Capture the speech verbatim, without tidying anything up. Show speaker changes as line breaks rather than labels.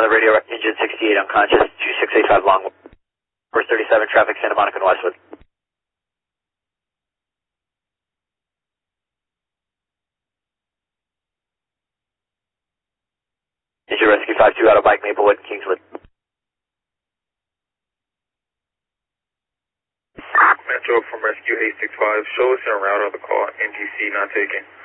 on the radio, engine sixty-eight unconscious, two six eight five Longwood. Course thirty-seven, traffic Santa Monica and Westwood. Engine rescue five two, auto bike, Maplewood, Kingswood.
Metro from rescue eight six five, show us en route on the call, N G C not taken.